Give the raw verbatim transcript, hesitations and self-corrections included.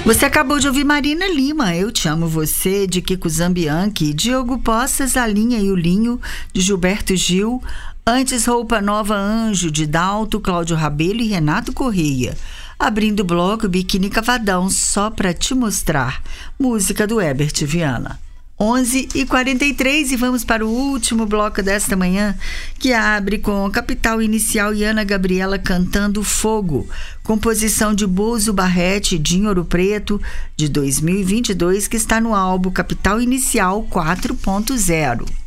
Você acabou de ouvir Marina Lima, Eu Te Amo Você, de Kiko Zambianchi, Diogo Poças, A Linha e o Linho, de Gilberto Gil, antes Roupa Nova Anjo, de Dalto, Cláudio Rabelo e Renato Correia. Abrindo o bloco, Biquíni Cavadão, Só Pra Te Mostrar, música do Herbert Viana. onze e quarenta e três e vamos para o último bloco desta manhã, que abre com Capital Inicial e Ana Gabriela cantando Fogo, composição de Bozo Barrete, Dinho Ouro Preto, de dois mil e vinte e dois, que está no álbum Capital Inicial quatro ponto zero.